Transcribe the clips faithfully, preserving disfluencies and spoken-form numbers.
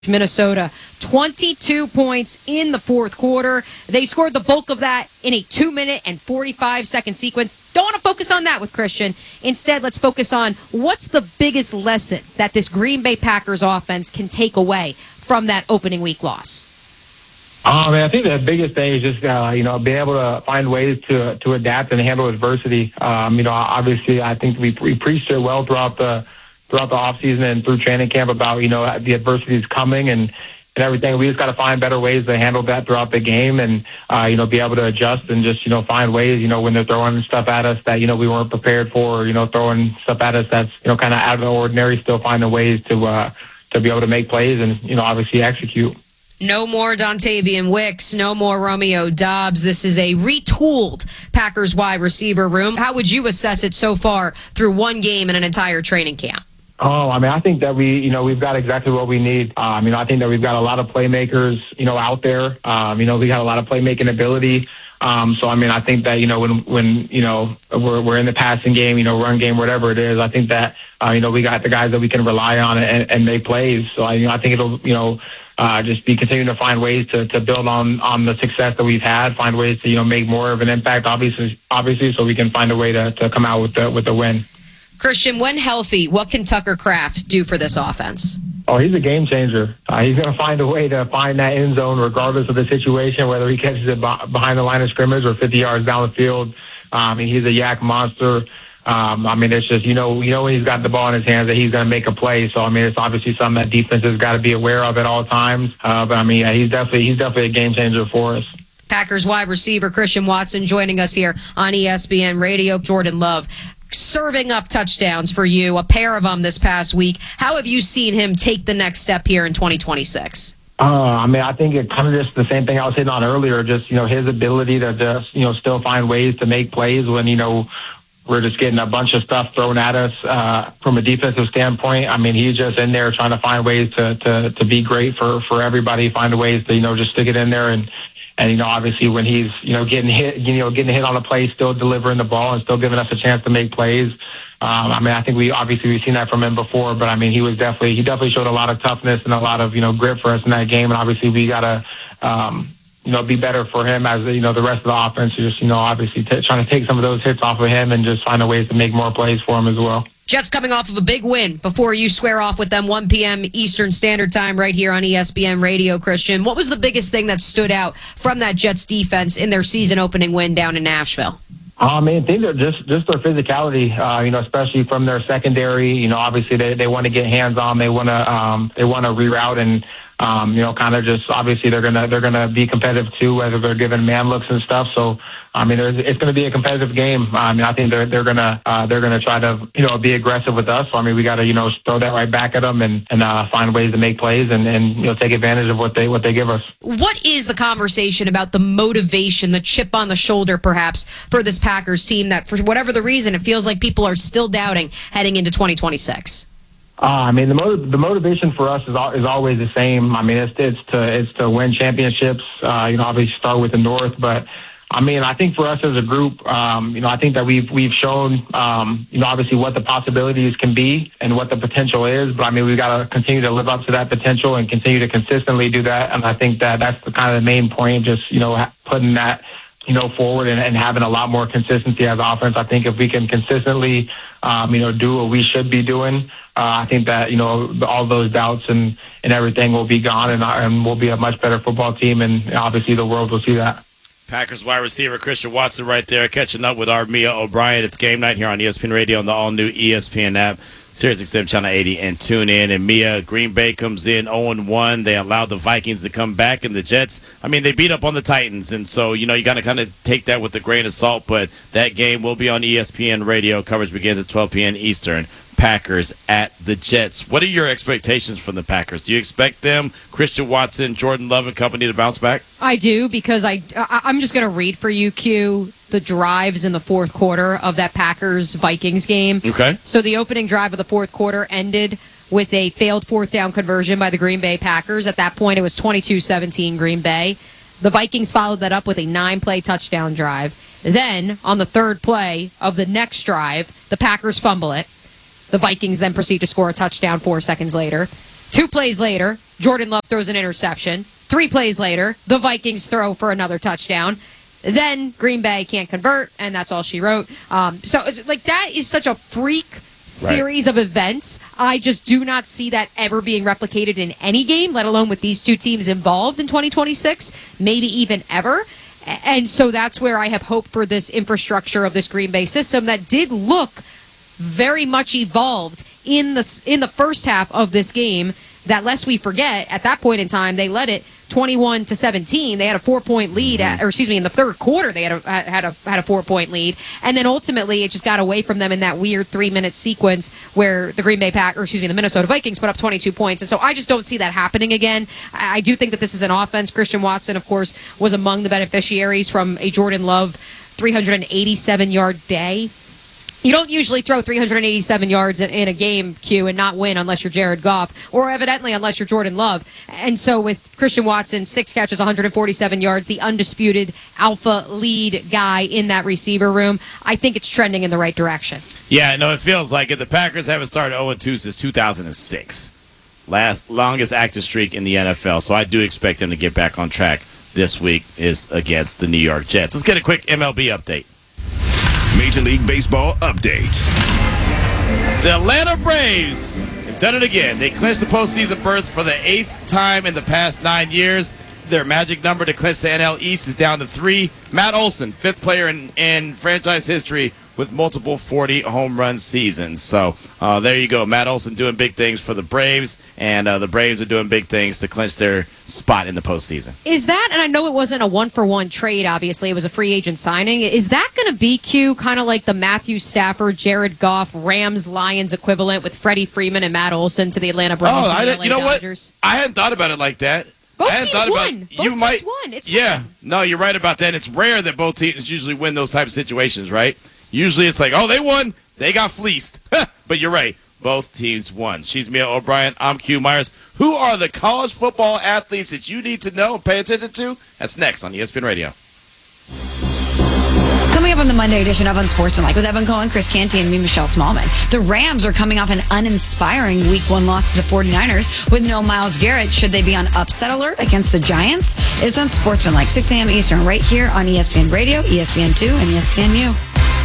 Minnesota, twenty-two points in the fourth quarter. They scored the bulk of that in a two minute and forty-five second sequence. Don't want to focus on that with Christian. Instead, let's focus on what's the biggest lesson that this Green Bay Packers offense can take away from that opening week loss. Um, I think the biggest thing is just, uh, you know, being able to find ways to to adapt and handle adversity. Um, you know, obviously, I think we, we preached it well throughout the throughout the offseason and through training camp about, you know, the adversity is coming and, and everything. We just got to find better ways to handle that throughout the game and, uh, you know, be able to adjust and just, you know, find ways, you know, when they're throwing stuff at us that, you know, we weren't prepared for, or, you know, throwing stuff at us that's, you know, kind of out of the ordinary, still finding ways to, uh, to be able to make plays and, you know, obviously execute. No more Dontavian Wicks, no more Romeo Doubs. This is a retooled Packers wide receiver room. How would you assess it so far through one game and an entire training camp? Oh, I mean, I think that we, you know, we've got exactly what we need. Um, you know, I think that we've got a lot of playmakers, you know, out there. Um, you know, we got a lot of playmaking ability. Um, so, I mean, I think that, you know, when, when you know, we're, we're in the passing game, you know, run game, whatever it is, I think that, uh, you know, we got the guys that we can rely on and, and make plays. So, I, you know, I think it'll, you know, uh, just be continuing to find ways to, to build on, on the success that we've had, find ways to, you know, make more of an impact, obviously, obviously, so we can find a way to, to come out with the, with the win. Christian, when healthy, what can Tucker Kraft do for this offense? Oh, he's a game changer. Uh, he's going to find a way to find that end zone regardless of the situation, whether he catches it b- behind the line of scrimmage or fifty yards down the field. Um, I mean, he's a yak monster. Um, I mean, it's just, you know, you know when he's got the ball in his hands that he's going to make a play. So, I mean, it's obviously something that defense has got to be aware of at all times. Uh, but, I mean, yeah, he's definitely he's definitely a game changer for us. Packers wide receiver Christian Watson joining us here on E S P N Radio. Jordan Love serving up touchdowns for you, a pair of them this past week. How have you seen him take the next step here in twenty twenty-six? Uh, I mean, I think it kind of just the same thing I was hitting on earlier, just, you know, his ability to just, you know, still find ways to make plays when, you know, we're just getting a bunch of stuff thrown at us uh, from a defensive standpoint. I mean, he's just in there trying to find ways to, to, to be great for, for everybody, find ways to, you know, just stick it in there and, And, you know, obviously when he's, you know, getting hit, you know, getting hit on a play, still delivering the ball and still giving us a chance to make plays. Um, I mean, I think we obviously we've seen that from him before, but I mean, he was definitely, he definitely showed a lot of toughness and a lot of, you know, grit for us in that game. And obviously we got to, um, you know, be better for him as, you know, the rest of the offense, just, you know, obviously t- trying to take some of those hits off of him and just find a ways to make more plays for him as well. Jets coming off of a big win before you square off with them one p.m. Eastern Standard Time right here on E S P N Radio, Christian. What was the biggest thing that stood out from that Jets defense in their season opening win down in Nashville? I mean, I think they're just, just their physicality, uh, you know, especially from their secondary. You know, obviously they, they want to get hands on. They want to um, they want to reroute and, um, you know, kind of just obviously they're gonna they're gonna be competitive too, whether they're giving man looks and stuff. So, I mean, there's, it's going to be a competitive game. I mean, I think they're they're gonna uh, they're gonna try to, you know, be aggressive with us. So, I mean, we got to, you know, throw that right back at them and and uh, find ways to make plays and, and you know take advantage of what they what they give us. What is the conversation about the motivation, the chip on the shoulder, perhaps, for this Packers team that, for whatever the reason, it feels like people are still doubting heading into twenty twenty-six? Uh, I mean, the motiv- the motivation for us is al- is always the same. I mean, it's it's to it's to win championships. Uh, you know, obviously start with the North, but I mean, I think for us as a group, um, you know, I think that we've we've shown, um, you know, obviously what the possibilities can be and what the potential is. But I mean, we got to continue to live up to that potential and continue to consistently do that. And I think that that's the kind of the main point, just, you know, putting that, you know, forward and, and having a lot more consistency as offense. I think if we can consistently, um, you know, do what we should be doing, uh, I think that, you know, all those doubts and, and everything will be gone and, and we'll be a much better football team. And obviously the world will see that. Packers wide receiver Christian Watson right there, catching up with our Mia O'Brien. It's game night here on E S P N Radio on the all-new E S P N app, SiriusXM Channel eighty, and tune in. And Mia, Green Bay comes in oh and one. They allowed the Vikings to come back, and the Jets, I mean, they beat up on the Titans. And so, you know, you got to kind of take that with a grain of salt. But that game will be on E S P N Radio. Coverage begins at twelve p.m. Eastern. Packers at the Jets. What are your expectations from the Packers? Do you expect them, Christian Watson, Jordan Love, and company to bounce back? I do, because I, I, I'm just going to read for you, Q, the drives in the fourth quarter of that Packers-Vikings game. Okay. So the opening drive of the fourth quarter ended with a failed fourth down conversion by the Green Bay Packers. At that point, it was twenty-two seventeen Green Bay. The Vikings followed that up with a nine-play touchdown drive. Then, on the third play of the next drive, the Packers fumble it. The Vikings then proceed to score a touchdown four seconds later. Two plays later, Jordan Love throws an interception. Three plays later, the Vikings throw for another touchdown. Then Green Bay can't convert, and that's all she wrote. Um, so, like, that is such a freak series right. of events. I just do not see that ever being replicated in any game, let alone with these two teams involved in twenty twenty-six, maybe even ever. And so that's where I have hope for this infrastructure of this Green Bay system that did look very much evolved in the in the first half of this game. That, lest we forget, at that point in time, they led it twenty-one to seventeen. They had a four-point lead, at, or excuse me, in the third quarter, they had a had a had a four-point lead, and then ultimately it just got away from them in that weird three-minute sequence where the Green Bay Pack, or excuse me, the Minnesota Vikings put up twenty-two points, and so I just don't see that happening again. I, I do think that this is an offense. Christian Watson, of course, was among the beneficiaries from a Jordan Love three hundred eighty-seven yard day. You don't usually throw three hundred eighty-seven yards in a game, Q, and not win unless you're Jared Goff, or evidently unless you're Jordan Love. And so with Christian Watson, six catches, one hundred forty-seven yards, the undisputed alpha lead guy in that receiver room, I think it's trending in the right direction. Yeah, no, it feels like it. The Packers haven't started oh and two since two thousand six. Last longest active streak in the N F L. So I do expect them to get back on track this week is against the New York Jets. Let's get a quick M L B update. Major League Baseball update. The Atlanta Braves have done it again. They clinched the postseason berth for the eighth time in the past nine years. Their magic number to clinch the N L East is down to three. Matt Olson, fifth player in, in franchise history with multiple forty home run seasons. So uh, there you go. Matt Olson doing big things for the Braves, and uh, the Braves are doing big things to clinch their spot in the postseason. Is that, and I know it wasn't a one-for-one trade, obviously. It was a free agent signing. Is that going to be, Q, kind of like the Matthew Stafford, Jared Goff, Rams-Lions equivalent with Freddie Freeman and Matt Olson to the Atlanta Braves oh, and the I L A you know Dodgers? What? I hadn't thought about it like that. Both I hadn't teams thought about, won. Both you teams might, won. It's yeah, fun. No, you're right about that. It's rare that both teams usually win those type of situations, right? Usually it's like, oh, they won. They got fleeced. But you're right. Both teams won. She's Mia O'Brien. I'm Q Myers. Who are the college football athletes that you need to know and pay attention to? That's next on E S P N Radio. Coming up on the Monday edition of Unsportsmanlike with Evan Cohen, Chris Canty, and me, Michelle Smallman. The Rams are coming off an uninspiring week one loss to the forty-niners with no Myles Garrett. Should they be on upset alert against the Giants? It's Unsportsmanlike, six a.m. Eastern, right here on E S P N Radio, E S P N two, and E S P N U.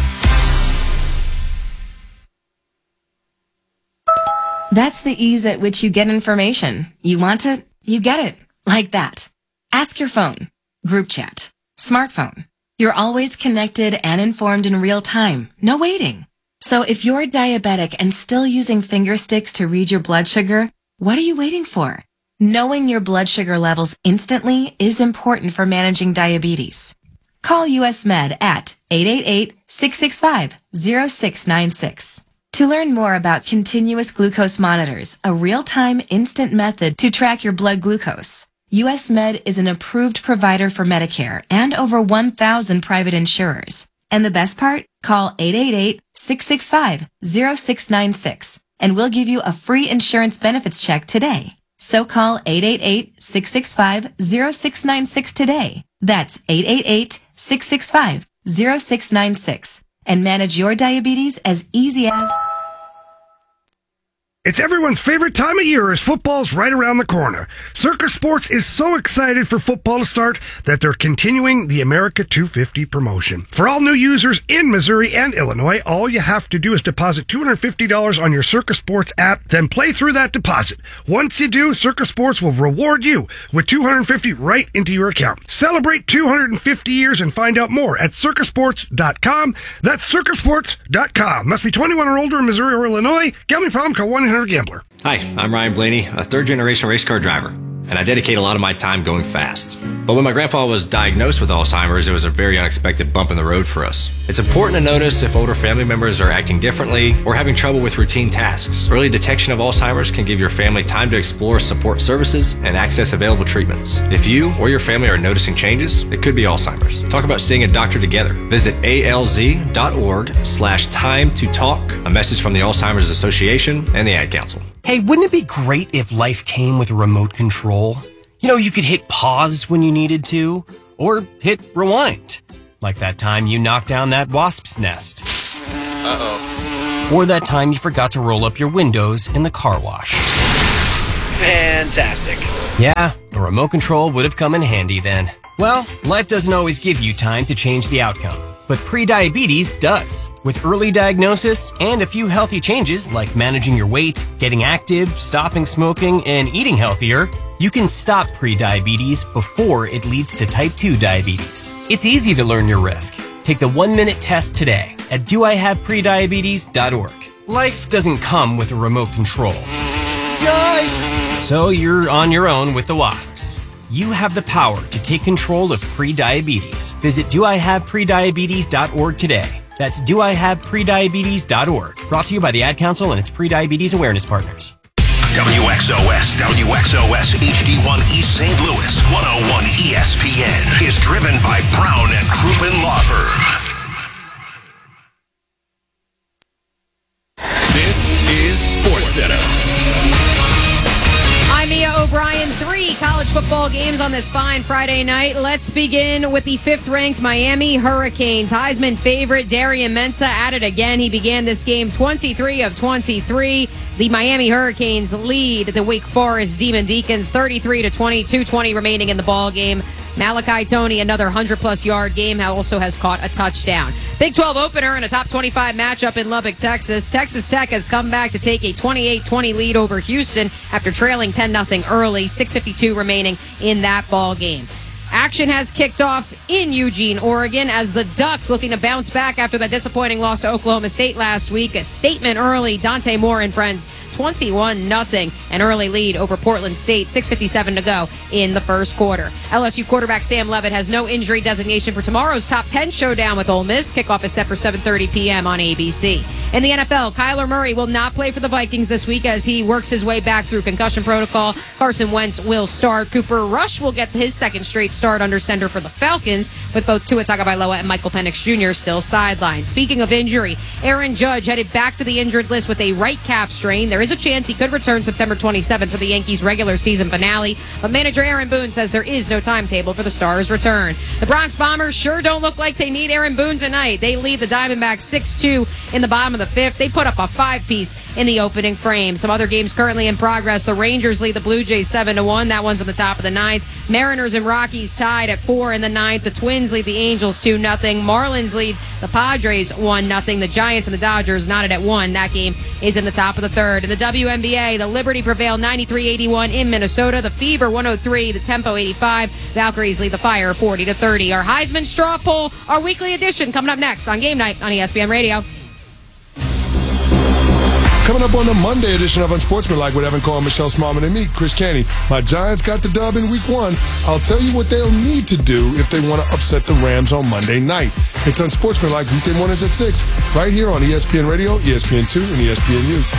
That's the ease at which you get information. You want it, you get it. Like that. Ask your phone. Group chat. Smartphone. You're always connected and informed in real time. No waiting. So if you're diabetic and still using finger sticks to read your blood sugar, what are you waiting for? Knowing your blood sugar levels instantly is important for managing diabetes. Call U S Med at eight eight eight, six six five, zero six nine six. To learn more about continuous glucose monitors, a real-time instant method to track your blood glucose, U S Med is an approved provider for Medicare and over one thousand private insurers. And the best part? Call eight eight eight, six six five, zero six nine six and we'll give you a free insurance benefits check today. So call eight eight eight, six six five, zero six nine six today. That's eight eight eight, six six five, zero six nine six. And manage your diabetes as easy as... It's everyone's favorite time of year as football's right around the corner. Circa Sports is so excited for football to start that they're continuing the America two fifty promotion. For all new users in Missouri and Illinois, all you have to do is deposit two hundred fifty dollars on your Circa Sports app, then play through that deposit. Once you do, Circa Sports will reward you with two hundred fifty dollars right into your account. Celebrate two hundred fifty years and find out more at circa sports dot com. That's circa sports dot com. Must be twenty-one or older in Missouri or Illinois. Gambling problem? Call one eight hundred gambler. Hi, I'm Ryan Blaney, a third-generation race car driver, and I dedicate a lot of my time going fast. But when my grandpa was diagnosed with Alzheimer's, it was a very unexpected bump in the road for us. It's important to notice if older family members are acting differently or having trouble with routine tasks. Early detection of Alzheimer's can give your family time to explore support services and access available treatments. If you or your family are noticing changes, it could be Alzheimer's. Talk about seeing a doctor together. Visit alz.org slash time to talk. A message from the Alzheimer's Association and the Ad Council. Hey, wouldn't it be great if life came with a remote control? You know, you could hit pause when you needed to, or hit rewind. Like that time you knocked down that wasp's nest. Uh-oh. Or that time you forgot to roll up your windows in the car wash. fantastic. Yeah, a remote control would have come in handy then. Well, life doesn't always give you time to change the outcome, but prediabetes does. With early diagnosis and a few healthy changes like managing your weight, getting active, stopping smoking, and eating healthier, you can stop prediabetes before it leads to type two diabetes. It's easy to learn your risk. Take the one-minute test today at do I have prediabetes dot org. Life doesn't come with a remote control. Yikes! So you're on your own with the wasps. You have the power to take control of prediabetes. Visit do I have prediabetes dot org today. That's do I have prediabetes dot org. Brought to you by the Ad Council and its Prediabetes Awareness Partners. W X O S, W X O S H D one East Saint Louis, one oh one E S P N is driven by Brown and Crouppen Law Firm. This is SportsCenter. I'm Mia O'Brien. Three college football games on this fine Friday night. Let's begin with the fifth-ranked Miami Hurricanes. Heisman favorite Darian Mensah at it again. He began this game twenty-three of twenty-three. The Miami Hurricanes lead the Wake Forest Demon Deacons thirty-three to twenty, two twenty remaining in the ball game. Malachi Toney, another one hundred plus yard game, also has caught a touchdown. Big twelve opener in a top twenty-five matchup in Lubbock, Texas. Texas Tech has come back to take a twenty-eight twenty lead over Houston after trailing ten nothing early. six fifty-two remaining in that ball game. Action has kicked off in Eugene, Oregon, as the Ducks looking to bounce back after that disappointing loss to Oklahoma State last week. A statement early. Dante Moore and friends, twenty-one nothing, an early lead over Portland State. six fifty-seven to go in the first quarter. L S U quarterback Sam Levitt has no injury designation for tomorrow's top ten showdown with Ole Miss. Kickoff is set for seven thirty p.m. on A B C. In the N F L, Kyler Murray will not play for the Vikings this week as he works his way back through concussion protocol. Carson Wentz will start. Cooper Rush will get his second straight start under center for the Falcons, with both Tua Tagovailoa and Michael Penix Junior still sidelined. Speaking of injury, Aaron Judge headed back to the injured list with a right calf strain. There is a chance he could return September twenty-seventh for the Yankees' regular season finale, but manager Aaron Boone says there is no timetable for the Stars' return. The Bronx Bombers sure don't look like they need Aaron Boone tonight. They lead the Diamondbacks six two in the bottom of the fifth. They put up a five-piece in the opening frame. Some other games currently in progress. The Rangers lead the Blue Jays seven to one. That one's on the top of the ninth. Mariners and Rockies tied at four in the ninth. The Twins lead the Angels two nothing. Marlins lead the Padres one nothing. The Giants and the Dodgers knotted at one. That game is in the top of the third. In the W N B A, the Liberty prevail ninety-three eighty-one in Minnesota. The Fever one oh three. The Tempo eighty-five. Valkyries lead the Fire forty to thirty. Our Heisman straw poll, our weekly edition, coming up next on Game Night on E S P N Radio. Coming up on the Monday edition of Unsportsmanlike with Evan Cole, Michelle Smallman, and me, Chris Canty. My Giants got the dub in week one. I'll tell you what they'll need to do if they want to upset the Rams on Monday night. It's Unsportsmanlike, weekday mornings at six, right here on E S P N Radio, E S P N two, and E S P N U.